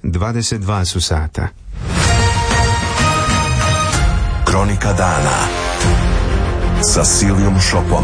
22 su sata. Kronika dana sa Silijom Šopom.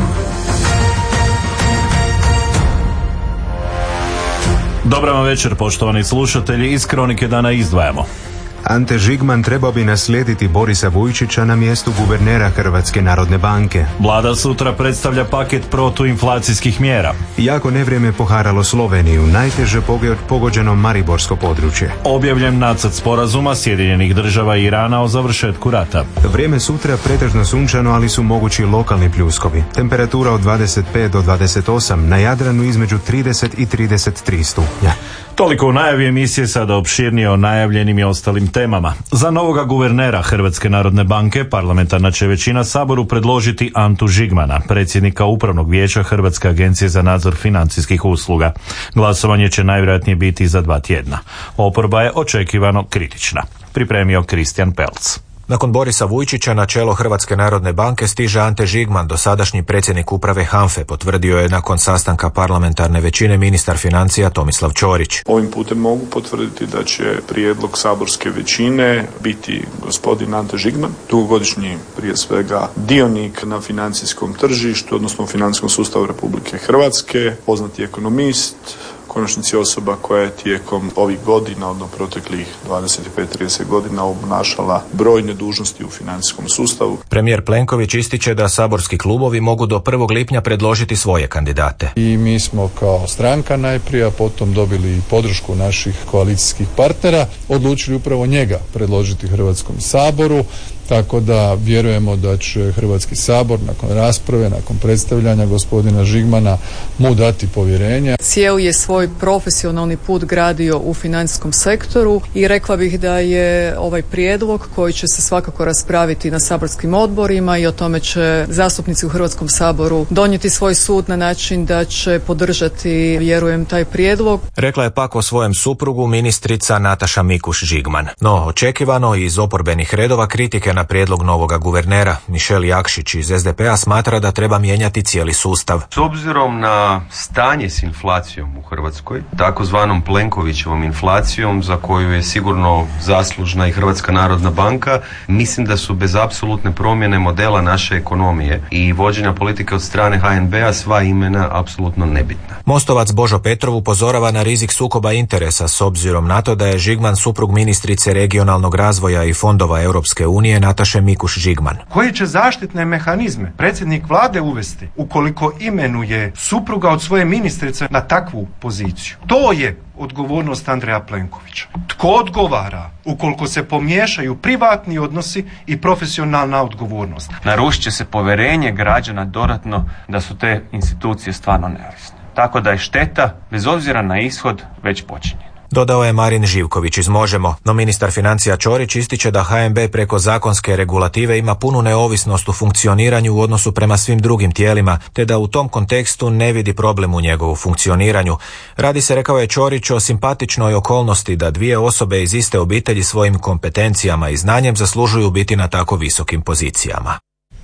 Dobar vam večer, poštovani slušatelji. Iz Kronike dana izdvajamo. Ante Žigman trebao bi naslijediti Borisa Vujčića na mjestu guvernera Hrvatske narodne banke. Vlada sutra predstavlja paket protuinflacijskih mjera. Jako nevrijeme poharalo Sloveniju, najteže pogođeno Mariborsko područje. Objavljen nacrt sporazuma Sjedinjenih država i Irana o završetku rata. Vrijeme sutra pretežno sunčano, ali su mogući lokalni pljuskovi. Temperatura od 25 do 28, na Jadranu između 30 i 33 stupnja. Toliko u najavi emisije, sada opširnije o najavljenim i ostalim temama. Za novoga guvernera Hrvatske narodne banke parlamentarna će većina Saboru predložiti Antu Žigmana, predsjednika Upravnog vijeća Hrvatske agencije za nadzor financijskih usluga. Glasovanje će najvjerojatnije biti za 2 tjedna. Oporba je očekivano kritična. Pripremio Kristijan Pelc. Nakon Borisa Vujčića na čelo Hrvatske narodne banke stiže Ante Žigman, dosadašnji predsjednik uprave HANFE, potvrdio je nakon sastanka parlamentarne većine ministar financija Tomislav Ćorić. Ovim putem mogu potvrditi da će prijedlog saborske većine biti gospodin Ante Žigman, dugogodišnji prije svega dionik na financijskom tržištu, odnosno financijskom sustavu Republike Hrvatske, poznati ekonomist, konačnici osoba koja je tijekom ovih godina, odnosno proteklih 25-30 godina obnašala brojne dužnosti u financijskom sustavu. Premijer Plenković ističe da saborski klubovi mogu do 1. lipnja predložiti svoje kandidate. I mi smo kao stranka najprije, a potom dobili i podršku naših koalicijskih partnera, odlučili upravo njega predložiti Hrvatskom saboru. Tako da vjerujemo da će Hrvatski sabor nakon rasprave, nakon predstavljanja gospodina Žigmana mu dati povjerenje. Cijeli je svoj profesionalni put gradio u financijskom sektoru i rekla bih da je ovaj prijedlog koji će se svakako raspraviti na saborskim odborima i o tome će zastupnici u Hrvatskom saboru donijeti svoj sud na način da će podržati, vjerujem, taj prijedlog. Rekla je pak o svojem suprugu ministrica Nataša Mikuš Žigman. No, očekivano iz oporbenih redova kritike na prijedlog novoga guvernera. Mišel Jakšić iz SDP-a smatra da treba mijenjati cijeli sustav. S obzirom na stanje s inflacijom u Hrvatskoj, takozvanom Plenkovićevom inflacijom za koju je sigurno zaslužna i Hrvatska narodna banka, mislim da su bez apsolutne promjene modela naše ekonomije i vođenja politike od strane HNB-a sva imena apsolutno nebitna. Mostovac Božo Petrov upozorava na rizik sukoba interesa s obzirom na to da je Žigman suprug ministrice regionalnog razvoja i fondova Europske unije Nataše Mikuš Žigman. Koje će zaštitne mehanizme predsjednik vlade uvesti ukoliko imenuje supruga od svoje ministrice na takvu poziciju? To je odgovornost Andreja Plenkovića. Tko odgovara ukoliko se pomiješaju privatni odnosi i profesionalna odgovornost? Narušit će se povjerenje građana dodatno da su te institucije stvarno neovisne. Tako da je šteta, bez obzira na ishod, već počinjena. Dodao je Marin Živković iz Možemo, no ministar financija Ćorić ističe da HNB preko zakonske regulative ima punu neovisnost u funkcioniranju u odnosu prema svim drugim tijelima, te da u tom kontekstu ne vidi problem u njegovu funkcioniranju. Radi se, rekao je Ćorić, o simpatičnoj okolnosti da dvije osobe iz iste obitelji svojim kompetencijama i znanjem zaslužuju biti na tako visokim pozicijama.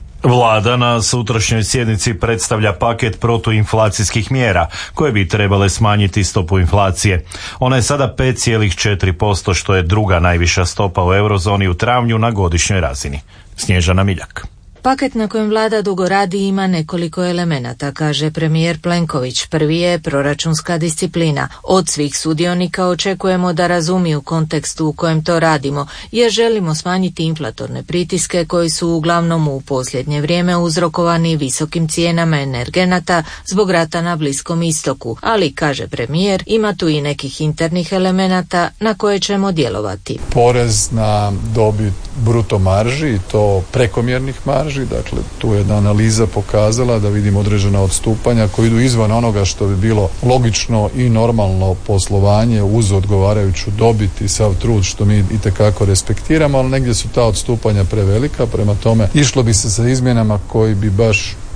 Vlada na sutrašnjoj sjednici predstavlja paket protuinflacijskih mjera koje bi trebale smanjiti stopu inflacije. Ona je sada 5,4%, što je druga najviša stopa u eurozoni u travnju na godišnjoj razini. Snježana Miljak. Paket na kojem vlada dugo radi ima nekoliko elemenata, kaže premijer Plenković. Prvi je proračunska disciplina. Od svih sudionika očekujemo da razumiju kontekstu u kojem to radimo, jer želimo smanjiti inflatorne pritiske koji su uglavnom u posljednje vrijeme uzrokovani visokim cijenama energenata zbog rata na Bliskom istoku. Ali, kaže premijer, ima tu i nekih internih elemenata na koje ćemo djelovati. Porez na dobit bruto marži i to prekomjernih marži. Dakle, tu je jedna analiza pokazala da vidimo određena odstupanja koji idu izvan onoga što bi bilo logično i normalno poslovanje uz odgovarajuću dobit i sav trud što mi itekako respektiramo, ali negdje su ta odstupanja prevelika, prema tome išlo bi se sa izmjenama koji bi baš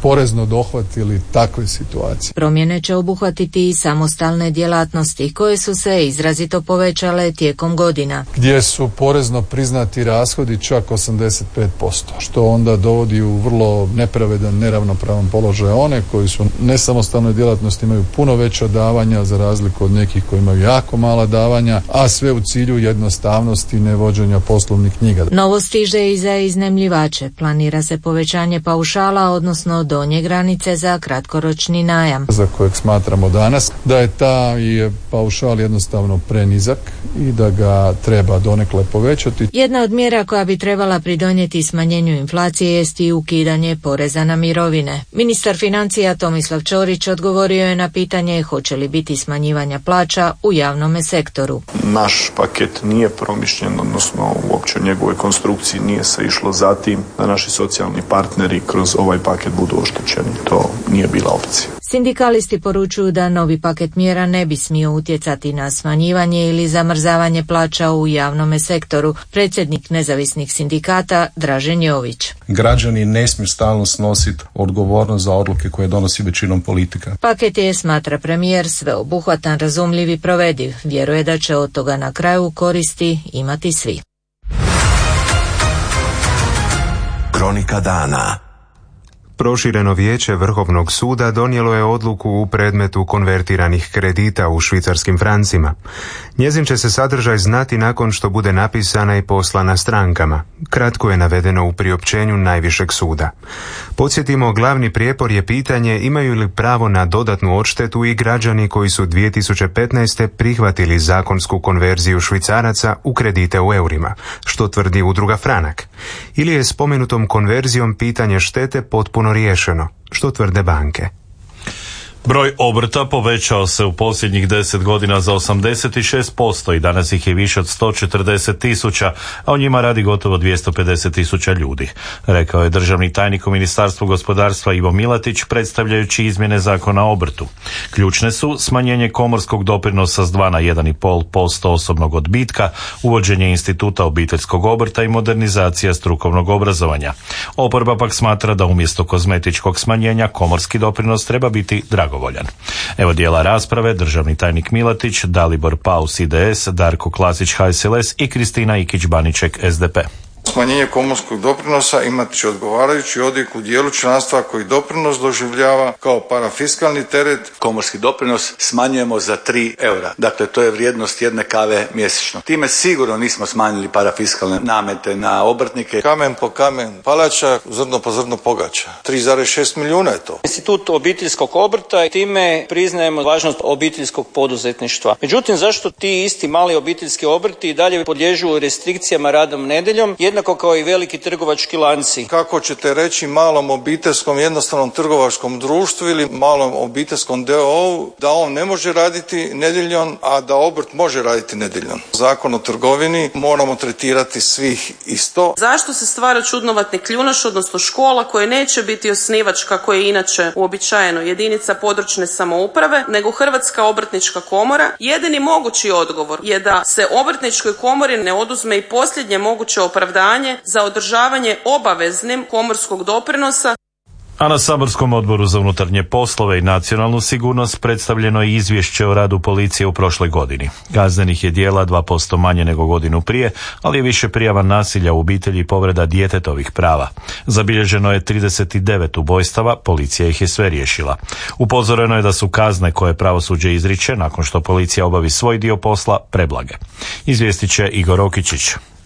porezno dohvatili takve situacije. Promjene će obuhvatiti i samostalne djelatnosti koje su se izrazito povećale tijekom godina. Gdje su porezno priznati rashodi čak 85%, što onda dovodi u vrlo nepravedan, neravnopravan položaj one koji su nesamostalne djelatnosti, imaju puno veća davanja za razliku od nekih koji imaju jako mala davanja, a sve u cilju jednostavnosti nevođenja poslovnih knjiga. Novo stiže i za iznajmljivače. Planira se povećanje paušala, odnosno donje granice za kratkoročni najam. Za kojeg smatramo danas da je taj paušal jednostavno prenizak i da ga treba donekle povećati. Jedna od mjera koja bi trebala pridonijeti smanjenju inflacije jest i ukidanje poreza na mirovine. Ministar financija Tomislav Ćorić odgovorio je na pitanje hoće li biti smanjivanja plaća u javnome sektoru. Naš paket nije promišljen, odnosno uopće u njegovoj konstrukciji nije se išlo za tim da naši socijalni partneri kroz ovaj paket budu oštećeni. To nije bila opcija. Sindikalisti poručuju da novi paket mjera ne bi smio utjecati na smanjivanje ili zamrzavanje plaća u javnome sektoru. Predsjednik nezavisnih sindikata Dražen Jović. Građani ne smiju stalno snositi odgovornost za odluke koje donosi većinom politika. Paket je, smatra premijer, sveobuhvatan, razumljiv i provediv. Vjeruje da će od toga na kraju koristi imati svi. Kronika dana. Prošireno vijeće Vrhovnog suda donijelo je odluku u predmetu konvertiranih kredita u švicarskim francima. Njezin će se sadržaj znati nakon što bude napisana i poslana strankama. Kratko je navedeno u priopćenju najvišeg suda. Podsjetimo, glavni prijepor je pitanje imaju li pravo na dodatnu odštetu i građani koji su 2015. prihvatili zakonsku konverziju švicaraca u kredite u eurima, što tvrdi udruga Franak. Ili je spomenutom konverzijom pitanje štete potpuno riješeno, što tvrde banke. Broj obrta povećao se u posljednjih 10 godina za 86% i danas ih je više od 140.000, a u njima radi gotovo 250.000 ljudi, rekao je državni tajnik u Ministarstvu gospodarstva Ivo Milatić predstavljajući izmjene zakona o obrtu. Ključne su smanjenje komorskog doprinosa s 2 na 1,5% osobnog odbitka, uvođenje instituta obiteljskog obrta i modernizacija strukovnog obrazovanja. Oporba pak smatra da umjesto kozmetičkog smanjenja komorski doprinos treba biti dragovoljan. Evo dijela rasprave, državni tajnik Milatić, Dalibor Paus IDS, Darko Klasić HSLS i Kristina Ikić-Baniček SDP. Smanjenje komorskog doprinosa imat će odgovarajući odjek u dijelu članstva koji doprinos doživljava kao parafiskalni teret. Komorski doprinos smanjujemo za 3 eura. Dakle, to je vrijednost jedne kave mjesečno. Time sigurno nismo smanjili parafiskalne namete na obrtnike. Kamen po kamen palača, zrno po zrno pogača. 3,6 milijuna je to. Institut obiteljskog obrta, time priznajemo važnost obiteljskog poduzetništva. Međutim, zašto ti isti mali obiteljski obrti i dalje podliježu restrikcijama radom nedjeljom, jednako kao i veliki trgovački lanci? Kako ćete reći malom obiteljskom jednostavnom trgovačkom društvu ili malom obiteljskom d.o.o. da on ne može raditi nedjeljom, a da obrt može raditi nedjeljom? Zakon o trgovini moramo tretirati svih isto. Zašto se stvara čudnovatni kljunaš, odnosno škola koja neće biti osnivač kako je inače uobičajeno jedinica područne samouprave, nego Hrvatska obrtnička komora? Jedini mogući odgovor je da se obrtničkoj komori ne oduzme i posljednje moguće opravdanje za održavanje obaveznim komorskog doprinosa. A na saborskom odboru za unutarnje poslove i nacionalnu sigurnost predstavljeno je izvješće o radu policije u prošloj godini. Kaznenih je djela 2% manje nego godinu prije, ali je više prijava nasilja u obitelji i povreda djetetovih prava. Zabilježeno je 39 ubojstava, policija ih je sve riješila. Upozoreno je da su kazne koje pravosuđe izriče nakon što policija obavi svoj dio posla preblage. Izvijestit će Igor Okičić.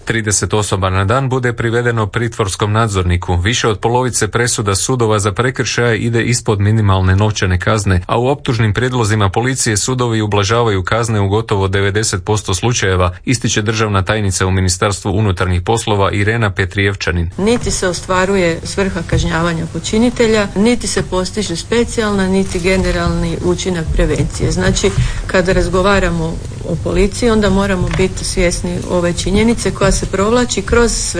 30 osoba na dan bude privedeno pritvorskom nadzorniku. Više od polovice presuda sudova za prekršaje ide ispod minimalne novčane kazne, a u optužnim prijedlozima policije sudovi ublažavaju kazne u gotovo 90% slučajeva, ističe državna tajnica u Ministarstvu unutarnjih poslova Irena Petrijevčanin. Niti se ostvaruje svrha kažnjavanja počinitelja, niti se postiže specijalna, niti generalni učinak prevencije. Znači, kada razgovaramo o policiji, onda moramo biti svjesni ove činjenice koja se provlači kroz sve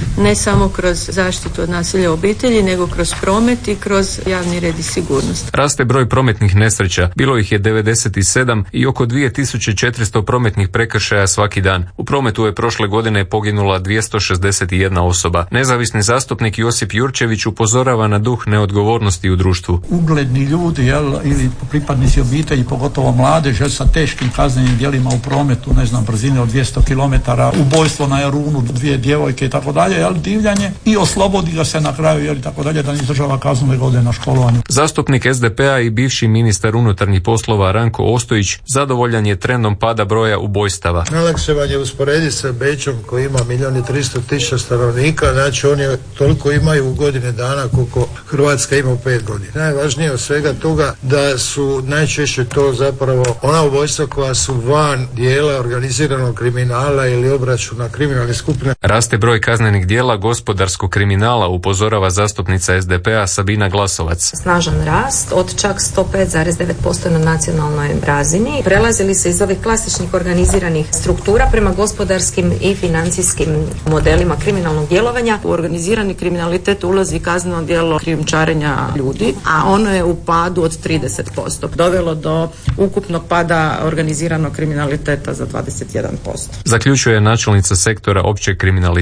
ne samo kroz zaštitu od nasilja u obitelji, nego kroz promet i kroz javni red i sigurnost. Raste broj prometnih nesreća, bilo ih je 97 i oko 2400 prometnih prekršaja svaki dan. U prometu je prošle godine poginula 261 osoba. Nezavisni zastupnik Josip Jurčević upozorava na duh neodgovornosti u društvu. Ugledni ljudi ili pripadnici obitelji, pogotovo mladež, sa teškim kaznenim djelima u prometu, ne znam, brzine od 200 km, ubojstvo na Jarunu, 2 djevojke i tako dalje, divljanje, i oslobodi ga se na kraju, tako dalje, da ne izdržava kaznu nego ode na školovanju. Zastupnik SDP-a i bivši ministar unutarnjih poslova Ranko Ostojić zadovoljan je trendom pada broja ubojstava. Najlakše vam je usporediti sa Bečom koji ima 1.300.000 stanovnika, znači oni toliko imaju u godine dana koliko Hrvatska ima u 5 godina. Najvažnije od svega toga da su najčešće to zapravo ona ubojstva koja su van dijela organiziranog kriminala ili obračuna kriminalne skupine. Raste broj kaznenih djela gospodarskog kriminala, upozorava zastupnica SDP-a Sabina Glasovac. Snažan rast od čak 105,9% na nacionalnoj razini. Prelazili se iz ovih klasičnih organiziranih struktura prema gospodarskim i financijskim modelima kriminalnog djelovanja. U organizirani kriminalitet ulazi kazneno djelo krijumčarenja ljudi, a ono je u padu od 30%. Dovelo do ukupnog pada organiziranog kriminaliteta za 21%. Zaključuje načelnica sektora općeg kriminaliteta